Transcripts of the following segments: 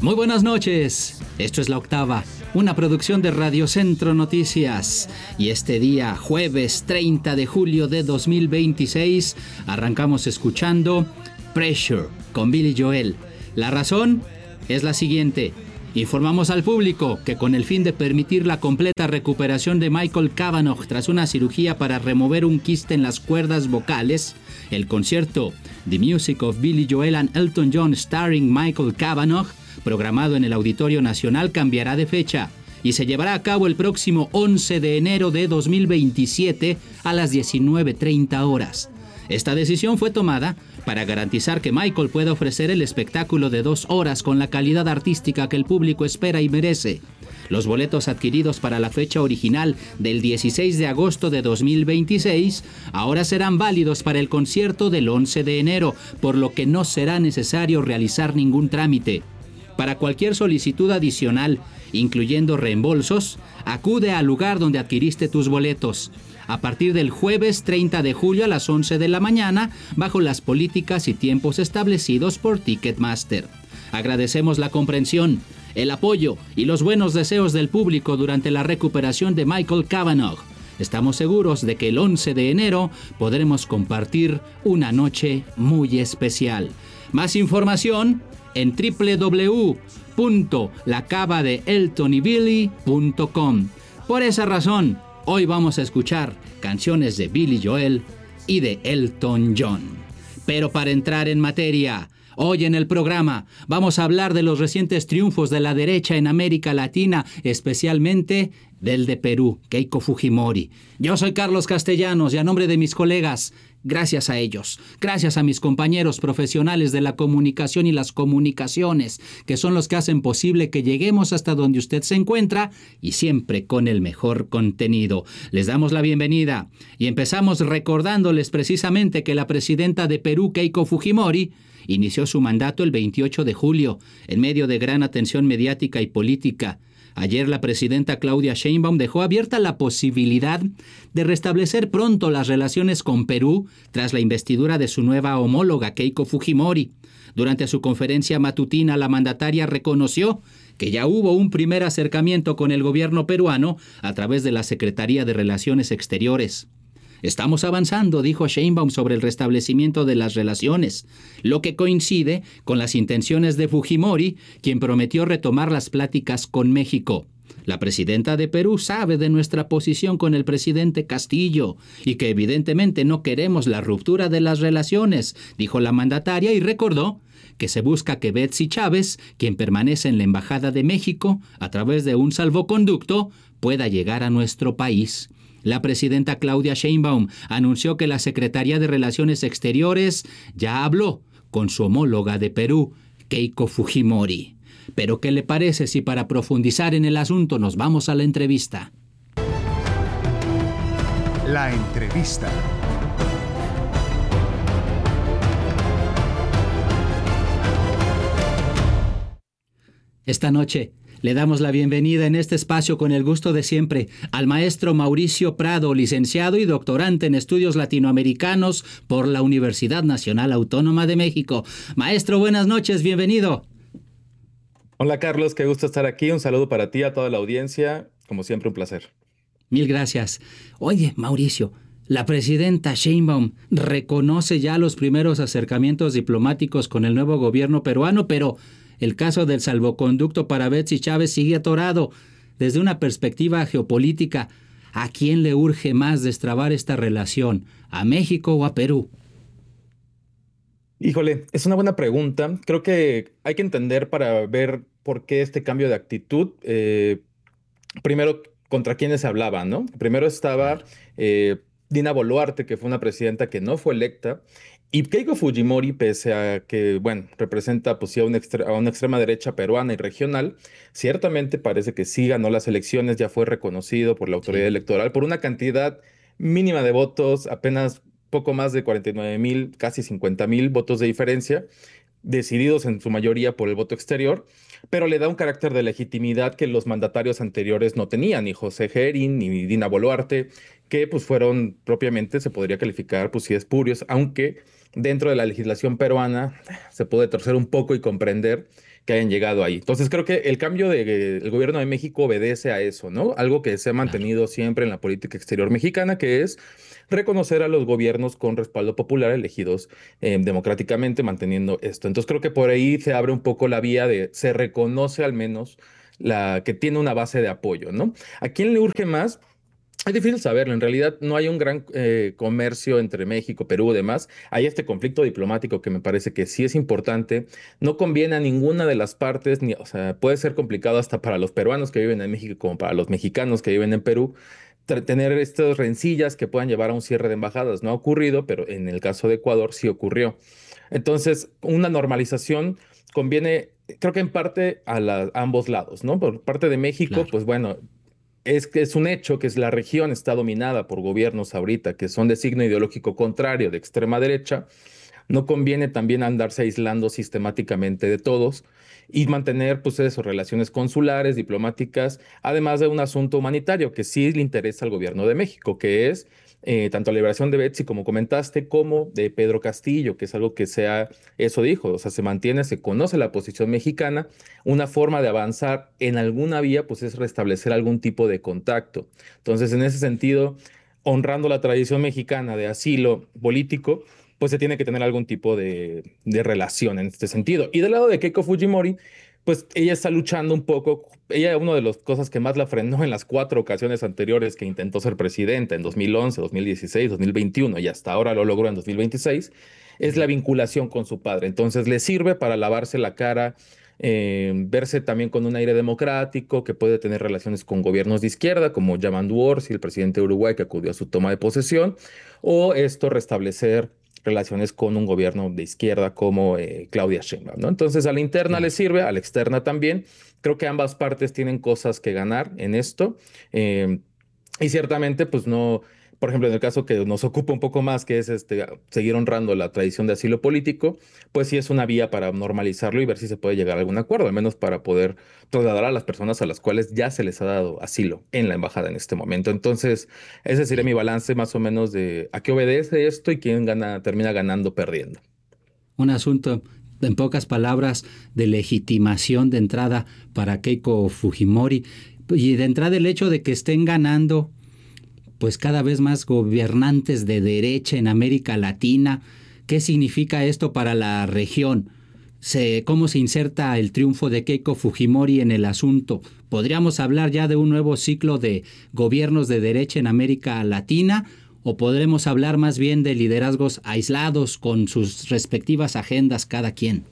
Muy buenas noches, esto es La Octava, una producción de Radio Centro Noticias. Y este día, jueves 30 de julio de 2026, arrancamos escuchando Pressure con Billy Joel. La razón es la siguiente. Informamos al público que con el fin de permitir la completa recuperación de Michael Cavanagh tras una cirugía para remover un quiste en las cuerdas vocales, el concierto The Music of Billy Joel and Elton John starring Michael Cavanagh, programado en el Auditorio Nacional, cambiará de fecha y se llevará a cabo el próximo 11 de enero de 2027 a las 19:30 horas. Esta decisión fue tomada para garantizar que Michael pueda ofrecer el espectáculo de 2 horas con la calidad artística que el público espera y merece. Los boletos adquiridos para la fecha original del 16 de agosto de 2026 ahora serán válidos para el concierto del 11 de enero, por lo que no será necesario realizar ningún trámite. Para cualquier solicitud adicional, incluyendo reembolsos, acude al lugar donde adquiriste tus boletos a partir del jueves 30 de julio a las 11 de la mañana, bajo las políticas y tiempos establecidos por Ticketmaster. Agradecemos la comprensión, el apoyo y los buenos deseos del público durante la recuperación de Michael Cavanagh. Estamos seguros de que el 11 de enero podremos compartir una noche muy especial. Más información en www.lacavadeeltonybilly.com. Por esa razón, hoy vamos a escuchar canciones de Billy Joel y de Elton John. Pero para entrar en materia, hoy en el programa vamos a hablar de los recientes triunfos de la derecha en América Latina, especialmente del de Perú, Keiko Fujimori. Yo soy Carlos Castellanos y a nombre de mis colegas, gracias a ellos, gracias a mis compañeros profesionales de la comunicación y las comunicaciones, que son los que hacen posible que lleguemos hasta donde usted se encuentra y siempre con el mejor contenido. Les damos la bienvenida y empezamos recordándoles precisamente que la presidenta de Perú, Keiko Fujimori, inició su mandato el 28 de julio, en medio de gran atención mediática y política. Ayer la presidenta Claudia Sheinbaum dejó abierta la posibilidad de restablecer pronto las relaciones con Perú tras la investidura de su nueva homóloga Keiko Fujimori. Durante su conferencia matutina, la mandataria reconoció que ya hubo un primer acercamiento con el gobierno peruano a través de la Secretaría de Relaciones Exteriores. Estamos avanzando, dijo Sheinbaum, sobre el restablecimiento de las relaciones, lo que coincide con las intenciones de Fujimori, quien prometió retomar las pláticas con México. La presidenta de Perú sabe de nuestra posición con el presidente Castillo y que evidentemente no queremos la ruptura de las relaciones, dijo la mandataria, y recordó que se busca que Betsy Chávez, quien permanece en la Embajada de México, a través de un salvoconducto, pueda llegar a nuestro país. La presidenta Claudia Sheinbaum anunció que la Secretaría de Relaciones Exteriores ya habló con su homóloga de Perú, Keiko Fujimori. Pero ¿qué le parece si para profundizar en el asunto nos vamos a la entrevista? La entrevista. Esta noche le damos la bienvenida en este espacio con el gusto de siempre al maestro Mauricio Prado, licenciado y doctorante en estudios latinoamericanos por la Universidad Nacional Autónoma de México. Maestro, buenas noches, bienvenido. Hola Carlos, qué gusto estar aquí. Un saludo para ti, a toda la audiencia. Como siempre, un placer. Mil gracias. Oye, Mauricio, la presidenta Sheinbaum reconoce ya los primeros acercamientos diplomáticos con el nuevo gobierno peruano, pero el caso del salvoconducto para Betsy Chávez sigue atorado. Desde una perspectiva geopolítica, ¿a quién le urge más destrabar esta relación? ¿A México o a Perú? Híjole, es una buena pregunta. Creo que hay que entender para ver por qué este cambio de actitud. Primero, contra quiénes se hablaba, ¿no? Primero estaba Dina Boluarte, que fue una presidenta que no fue electa, y Keiko Fujimori, pese a que, bueno, representa pues sí a una extrema derecha peruana y regional, ciertamente parece que sí ganó las elecciones, ya fue reconocido por la autoridad electoral por una cantidad mínima de votos, apenas poco más de 49,000, casi 50,000 votos de diferencia, decididos en su mayoría por el voto exterior, pero le da un carácter de legitimidad que los mandatarios anteriores no tenían, ni José Gerin ni Dina Boluarte, que pues fueron propiamente, se podría calificar pues sí espurios, aunque dentro de la legislación peruana se puede torcer un poco y comprender que hayan llegado ahí. Entonces creo que el cambio del gobierno de México obedece a eso, ¿no? Algo que se ha Claro, mantenido siempre en la política exterior mexicana, que es reconocer a los gobiernos con respaldo popular elegidos democráticamente, manteniendo esto. Entonces creo que por ahí se abre un poco la vía de se reconoce al menos la que tiene una base de apoyo, ¿no? ¿A quién le urge más? Es difícil saberlo. En realidad no hay un gran comercio entre México, Perú y demás. Hay este conflicto diplomático que me parece que sí es importante. No conviene a ninguna de las partes, ni, o sea, puede ser complicado hasta para los peruanos que viven en México como para los mexicanos que viven en Perú, tener estas rencillas que puedan llevar a un cierre de embajadas. No ha ocurrido, pero en el caso de Ecuador sí ocurrió. Entonces, una normalización conviene, creo que en parte a ambos lados, ¿no? Por parte de México, claro. pues bueno, es que es un hecho que la región está dominada por gobiernos ahorita que son de signo ideológico contrario, de extrema derecha. No conviene también andarse aislando sistemáticamente de todos y mantener, pues eso, relaciones consulares, diplomáticas, además de un asunto humanitario que sí le interesa al gobierno de México, que es tanto la liberación de Betsy, como comentaste, como de Pedro Castillo, que es algo que sea, eso dijo, o sea, se mantiene, se conoce la posición mexicana, una forma de avanzar en alguna vía, pues es restablecer algún tipo de contacto. Entonces, en ese sentido, honrando la tradición mexicana de asilo político, pues se tiene que tener algún tipo de relación en este sentido. Y del lado de Keiko Fujimori, pues ella está luchando un poco. Ella, una de las cosas que más la frenó en las 4 ocasiones anteriores que intentó ser presidenta, en 2011, 2016, 2021 y hasta ahora lo logró en 2026, es la vinculación con su padre. Entonces le sirve para lavarse la cara, verse también con un aire democrático, que puede tener relaciones con gobiernos de izquierda, como Yamandu Orsi, el presidente de Uruguay, que acudió a su toma de posesión, o esto restablecer relaciones con un gobierno de izquierda como Claudia Sheinbaum, ¿no? Entonces, a la interna le Claro. sirve, a la externa también. Creo que ambas partes tienen cosas que ganar en esto. eh, y ciertamente, pues no, por ejemplo, en el caso que nos ocupa un poco más, que es seguir honrando la tradición de asilo político, pues sí es una vía para normalizarlo y ver si se puede llegar a algún acuerdo, al menos para poder trasladar a las personas a las cuales ya se les ha dado asilo en la embajada en este momento. Entonces, ese sería mi Bien. balance más o menos de a qué obedece esto y quién gana, termina ganando o perdiendo. Un asunto, en pocas palabras, de legitimación de entrada para Keiko Fujimori. Y de entrada el hecho de que estén ganando pues cada vez más gobernantes de derecha en América Latina. ¿Qué significa esto para la región? ¿Cómo se inserta el triunfo de Keiko Fujimori en el asunto? ¿Podríamos hablar ya de un nuevo ciclo de gobiernos de derecha en América Latina? ¿O podremos hablar más bien de liderazgos aislados con sus respectivas agendas cada quien?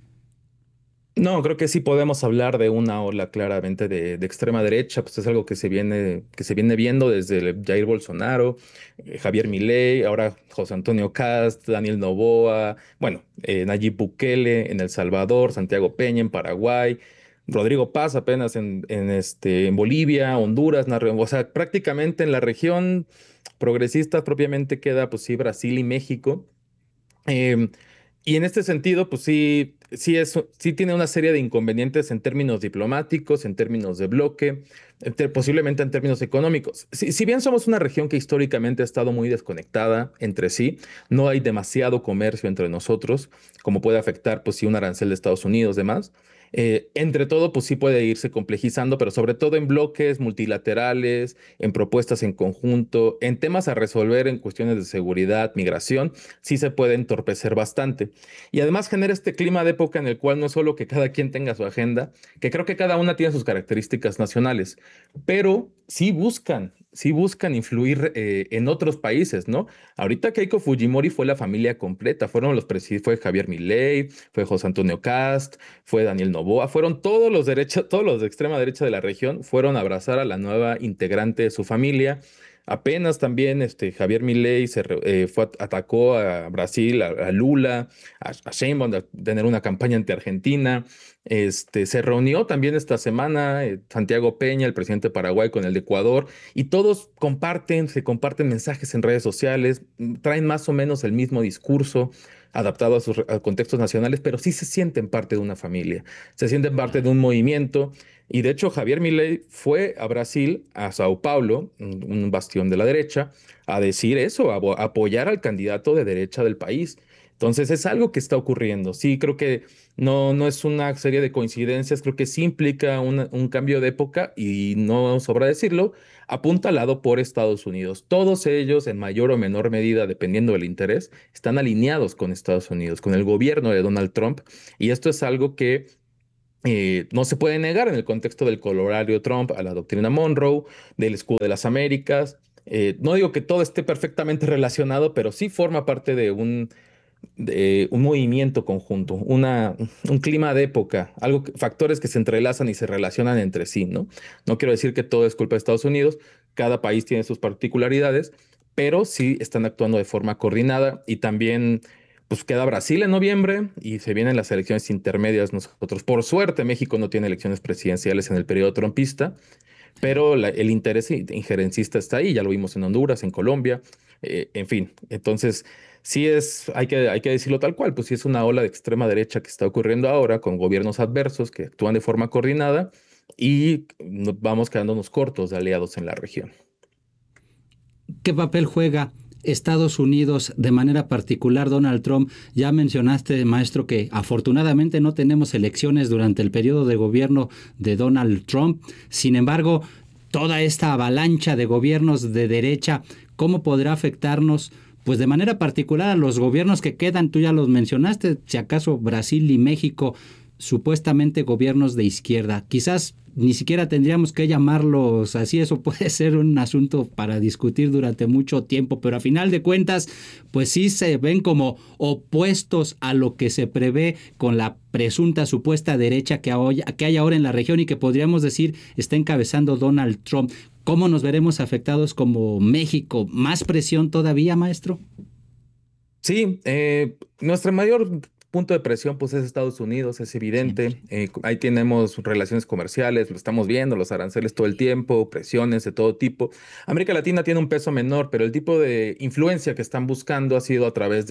No, creo que sí podemos hablar de una ola claramente de extrema derecha, pues es algo que se viene viendo desde Jair Bolsonaro, Javier Milei, ahora José Antonio Cast, Daniel Noboa, bueno, Nayib Bukele en El Salvador, Santiago Peña en Paraguay, Rodrigo Paz apenas en Bolivia, Honduras, o sea, prácticamente en la región progresista propiamente queda, pues sí, Brasil y México. Em, y en este sentido, pues sí tiene una serie de inconvenientes en términos diplomáticos, en términos de bloque, posiblemente en términos económicos. Si bien somos una región que históricamente ha estado muy desconectada entre sí, no hay demasiado comercio entre nosotros, como puede afectar, pues sí, un arancel de Estados Unidos, demás. Entre todo, pues sí puede irse complejizando, pero sobre todo en bloques multilaterales, en propuestas en conjunto, en temas a resolver en cuestiones de seguridad, migración sí se puede entorpecer bastante. Y además genera este clima de época en el cual no es solo que cada quien tenga su agenda, que creo que cada una tiene sus características nacionales, pero sí buscan influir en otros países, ¿no? Ahorita Keiko Fujimori fue la familia completa, fueron los presidentes, fue Javier Milei, fue José Antonio Cast, fue Daniel Noboa, fueron todos los derechos, todos los de extrema derecha de la región, fueron a abrazar a la nueva integrante de su familia. Apenas también Javier Milei atacó a Brasil, a Lula, a Sheinbaum de tener una campaña ante Argentina. Se reunió también esta semana Santiago Peña, el presidente de Paraguay, con el de Ecuador, y todos se comparten mensajes en redes sociales, traen más o menos el mismo discurso adaptado a contextos nacionales, pero sí se sienten parte de una familia, se sienten parte de Claro. un movimiento. Y de hecho, Javier Milei fue a Brasil, a Sao Paulo, un bastión de la derecha, a decir eso, a apoyar al candidato de derecha del país. Entonces es algo que está ocurriendo. Sí, creo que no es una serie de coincidencias, creo que sí implica un cambio de época y no sobra decirlo, apuntalado por Estados Unidos. Todos ellos, en mayor o menor medida, dependiendo del interés, están alineados con Estados Unidos, con el gobierno de Donald Trump. Y esto es algo que no se puede negar en el contexto del corolario Trump a la doctrina Monroe, del escudo de las Américas. No digo que todo esté perfectamente relacionado, pero sí forma parte de un movimiento conjunto, un clima de época, factores que se entrelazan y se relacionan entre sí, ¿no? No quiero decir que todo es culpa de Estados Unidos, cada país tiene sus particularidades, pero sí están actuando de forma coordinada y también, pues queda Brasil en noviembre y se vienen las elecciones intermedias nosotros. Por suerte, México no tiene elecciones presidenciales en el periodo trumpista, pero el interés injerencista está ahí, ya lo vimos en Honduras, en Colombia, en fin. Entonces, hay que decirlo tal cual, pues sí es una ola de extrema derecha que está ocurriendo ahora con gobiernos adversos que actúan de forma coordinada y vamos quedándonos cortos de aliados en la región. ¿Qué papel juega Estados Unidos, de manera particular Donald Trump? Ya mencionaste, maestro, que afortunadamente no tenemos elecciones durante el periodo de gobierno de Donald Trump. Sin embargo, toda esta avalancha de gobiernos de derecha, ¿cómo podrá afectarnos? Pues de manera particular a los gobiernos que quedan, tú ya los mencionaste, si acaso Brasil y México, supuestamente gobiernos de izquierda. Quizás ni siquiera tendríamos que llamarlos así, eso puede ser un asunto para discutir durante mucho tiempo, pero a final de cuentas, pues sí se ven como opuestos a lo que se prevé con la presunta supuesta derecha que hay ahora en la región y que podríamos decir está encabezando Donald Trump. ¿Cómo nos veremos afectados como México? ¿Más presión todavía, maestro? Sí, nuestra mayor punto de presión pues es Estados Unidos, es evidente. Siempre. Ahí tenemos relaciones comerciales, lo estamos viendo, los aranceles todo el tiempo, presiones de todo tipo. América Latina tiene un peso menor, pero el tipo de influencia que están buscando ha sido a través de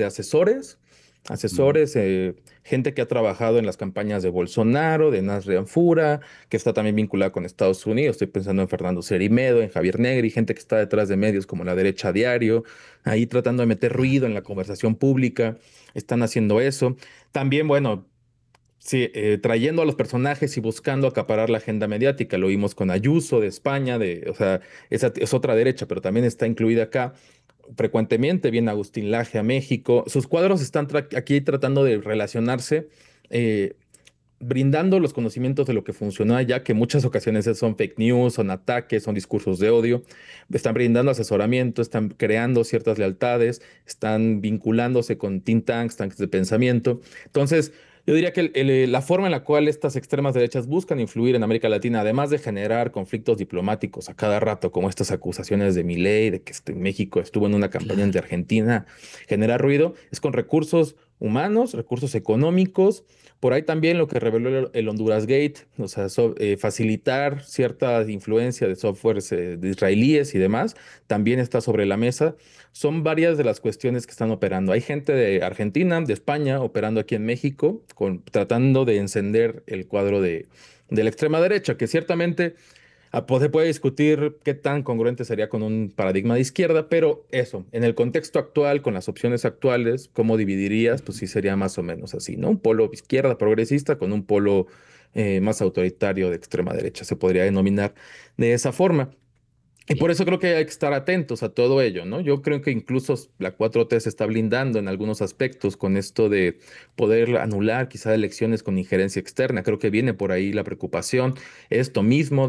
gente que ha trabajado en las campañas de Bolsonaro, de Nasri Anfura, que está también vinculada con Estados Unidos. Estoy pensando en Fernando Cerimedo, en Javier Negri, gente que está detrás de medios como La Derecha Diario, ahí tratando de meter ruido en la conversación pública. Están haciendo eso. También, bueno, sí, trayendo a los personajes y buscando acaparar la agenda mediática. Lo vimos con Ayuso de España, o sea, esa es otra derecha, pero también está incluida acá. Frecuentemente viene Agustín Laje a México. Sus cuadros están aquí tratando de relacionarse, eh, brindando los conocimientos de lo que funcionó allá, que en muchas ocasiones son fake news, son ataques, son discursos de odio. Están brindando asesoramiento, están creando ciertas lealtades, están vinculándose con think tanks, tanques de pensamiento. Entonces, yo diría que la forma en la cual estas extremas derechas buscan influir en América Latina, además de generar conflictos diplomáticos a cada rato, como estas acusaciones de Milei, de que México estuvo en una campaña ante Claro. Argentina, generar ruido, es con recursos humanos, recursos económicos. Por ahí también lo que reveló el Honduras Gate, o sea, facilitar cierta influencia de softwares de israelíes y demás, también está sobre la mesa. Son varias de las cuestiones que están operando. Hay gente de Argentina, de España, operando aquí en México, tratando de encender el cuadro de la extrema derecha, que ciertamente se puede discutir qué tan congruente sería con un paradigma de izquierda, pero eso, en el contexto actual, con las opciones actuales, ¿cómo dividirías? Pues sí sería más o menos así, ¿no? Un polo izquierda progresista con un polo más autoritario de extrema derecha, se podría denominar de esa forma. Y por eso creo que hay que estar atentos a todo ello, ¿no? Yo creo que incluso la 4T se está blindando en algunos aspectos con esto de poder anular quizá elecciones con injerencia externa. Creo que viene por ahí la preocupación. Esto mismo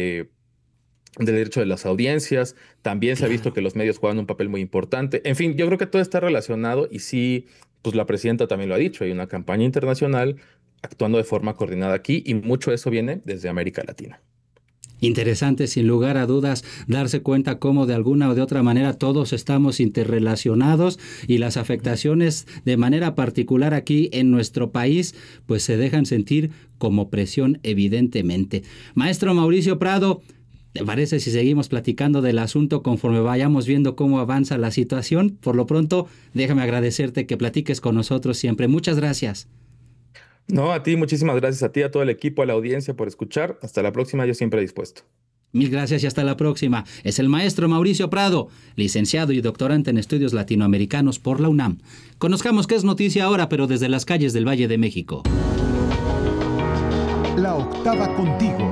del derecho de las audiencias. También se ha visto Claro. que los medios juegan un papel muy importante. En fin, yo creo que todo está relacionado y sí, pues la presidenta también lo ha dicho. Hay una campaña internacional actuando de forma coordinada aquí y mucho de eso viene desde América Latina. Interesante, sin lugar a dudas, darse cuenta cómo de alguna o de otra manera todos estamos interrelacionados y las afectaciones de manera particular aquí en nuestro país pues se dejan sentir como presión evidentemente. Maestro Mauricio Prado, ¿te parece si seguimos platicando del asunto conforme vayamos viendo cómo avanza la situación? Por lo pronto, déjame agradecerte que platiques con nosotros siempre. Muchas gracias. No, a ti, muchísimas gracias a ti, a todo el equipo, a la audiencia por escuchar. Hasta la próxima, yo siempre dispuesto. Mil gracias y hasta la próxima. Es el maestro Mauricio Prado, licenciado y doctorante en estudios latinoamericanos por la UNAM. Conozcamos qué es noticia ahora, pero desde las calles del Valle de México. La octava contigo.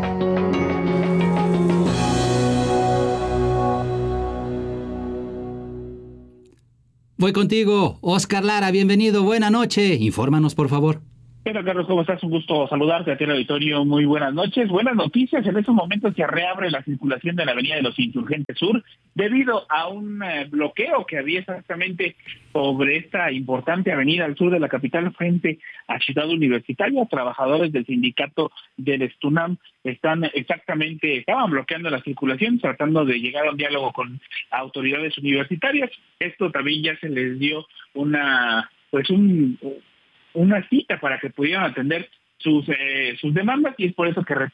Voy contigo, Oscar Lara, bienvenido, buena noche. Infórmanos, por favor. Hola Carlos, ¿cómo estás? Un gusto saludarte a ti, el auditorio. Muy buenas noches. Buenas noticias. En estos momentos se reabre la circulación de la Avenida de los Insurgentes Sur debido a un bloqueo que había exactamente sobre esta importante avenida al sur de la capital frente a Ciudad Universitaria. Trabajadores del sindicato del STUNAM estaban bloqueando la circulación, tratando de llegar a un diálogo con autoridades universitarias. Esto también ya se les dio una cita para que pudieran atender sus demandas, y es por eso que